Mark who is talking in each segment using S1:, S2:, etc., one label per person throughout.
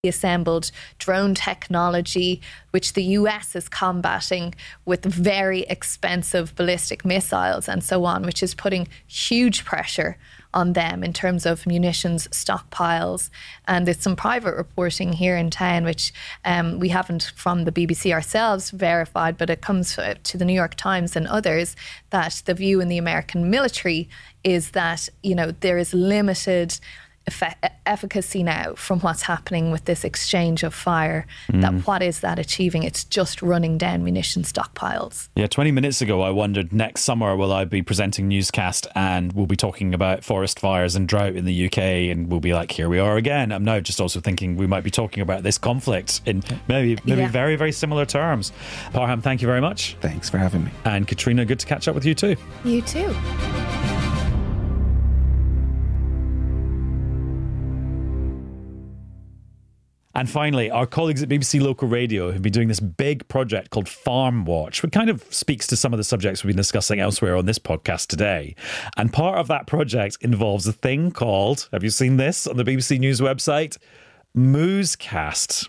S1: assembled drone technology, which the US is combating with very expensive ballistic missiles and so on, which is putting huge pressure on them in terms of munitions stockpiles. And there's some private reporting here in town, which we haven't from the BBC ourselves verified, but it comes to the New York Times and others, that the view in the American military is that, you know, there is limited efficacy now from what's happening with this exchange of fire. That what is that achieving? It's just running down munition stockpiles.
S2: Yeah, 20 minutes ago I wondered, next summer will I be presenting Newscast and we'll be talking about forest fires and drought in the UK, and we'll be like, here we are again. I'm now just also thinking we might be talking about this conflict in maybe very, very similar terms. Parham, thank you very much.
S3: Thanks for having me.
S2: And Katrina, good to catch up with you too.
S1: You too.
S2: And finally, our colleagues at BBC Local Radio have been doing this big project called Farm Watch, which kind of speaks to some of the subjects we've been discussing elsewhere on this podcast today. And part of that project involves a thing called, have you seen this on the BBC News website? Moosecast.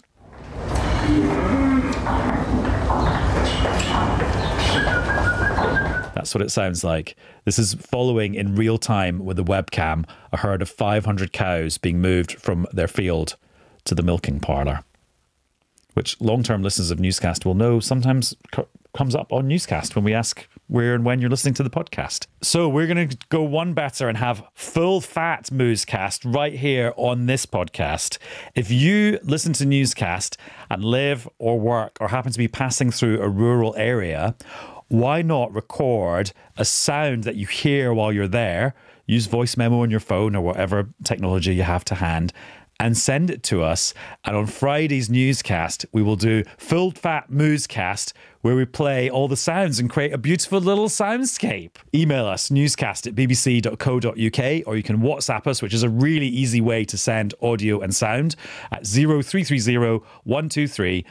S2: That's what it sounds like. This is following in real time with a webcam a herd of 500 cows being moved from their field to the milking parlour, which long-term listeners of Newscast will know sometimes comes up on Newscast when we ask where and when you're listening to the podcast. So we're going to go one better and have full-fat Moosecast right here on this podcast. If you listen to Newscast and live or work or happen to be passing through a rural area, why not record a sound that you hear while you're there, use voice memo on your phone or whatever technology you have to hand, and send it to us. And on Friday's Newscast, we will do Full Fat Moosecast, where we play all the sounds and create a beautiful little soundscape. Email us, newscast@bbc.co.uk, or you can WhatsApp us, which is a really easy way to send audio and sound, at 0330 123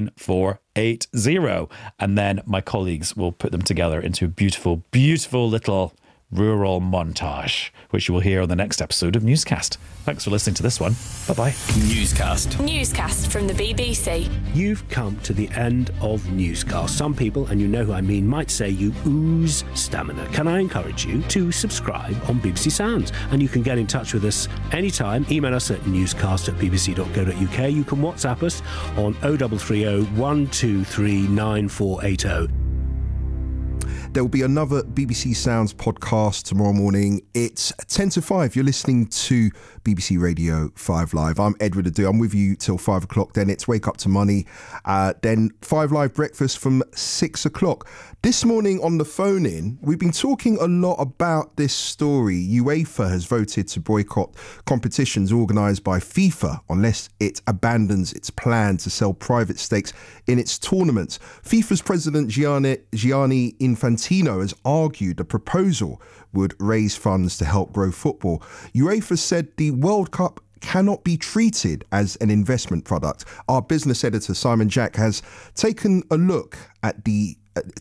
S2: 9480. And then my colleagues will put them together into a beautiful, beautiful little rural montage, which you will hear on the next episode of Newscast. Thanks for listening to this one. Bye-bye.
S4: Newscast from the BBC.
S5: You've come to the end of Newscast. Some people, and you know who I mean, might say you ooze stamina. Can I encourage you to subscribe on BBC Sounds? And you can get in touch with us anytime. Email us at newscast@bbc.co.uk. You can WhatsApp us on 0330 123 9480.
S3: There will be another BBC Sounds podcast tomorrow morning. It's 10 to 5. You're listening to BBC Radio 5 Live. I'm Edward Adu. I'm with you till 5 o'clock. Then it's Wake Up to Money. Then 5 Live Breakfast from 6 o'clock. This morning on the phone-in, we've been talking a lot about this story. UEFA has voted to boycott competitions organised by FIFA unless it abandons its plan to sell private stakes in its tournaments. FIFA's president Gianni Infantino has argued the proposal would raise funds to help grow football. UEFA said the World Cup cannot be treated as an investment product. Our business editor Simon Jack has taken a look at the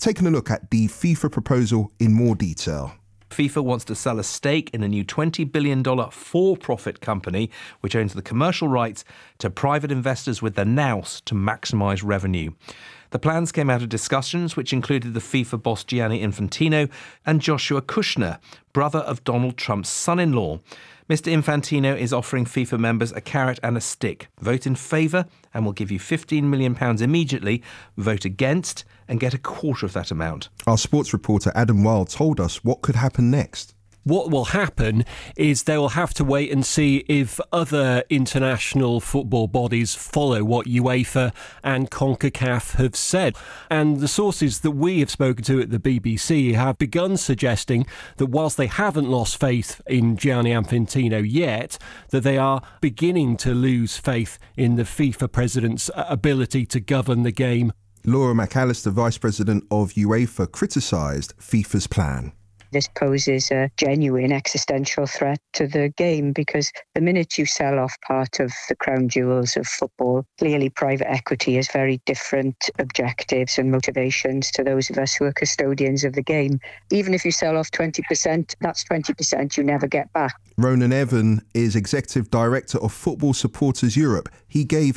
S3: FIFA proposal in more detail.
S6: FIFA wants to sell a stake in a new $20 billion for-profit company which owns the commercial rights to private investors with the nous to maximise revenue. The plans came out of discussions which included the FIFA boss Gianni Infantino and Joshua Kushner, brother of Donald Trump's son-in-law. Mr. Infantino is offering FIFA members a carrot and a stick. Vote in favour and we'll give you £15 million immediately. Vote against and get a quarter of that amount.
S3: Our sports reporter Adam Wilde told us what could happen next.
S7: What will happen is they will have to wait and see if other international football bodies follow what UEFA and CONCACAF have said. And the sources that we have spoken to at the BBC have begun suggesting that whilst they haven't lost faith in Gianni Infantino yet, that they are beginning to lose faith in the FIFA president's ability to govern the game.
S3: Laura McAllister, Vice President of UEFA, criticised FIFA's plan.
S8: this poses a genuine existential threat to the game, because the minute you sell off part of the crown jewels of football, clearly private equity has very different objectives and motivations to those of us who are custodians of the game. Even if you sell off 20%, that's 20% you never get back.
S3: Ronan Evan is Executive Director of Football Supporters Europe. He gave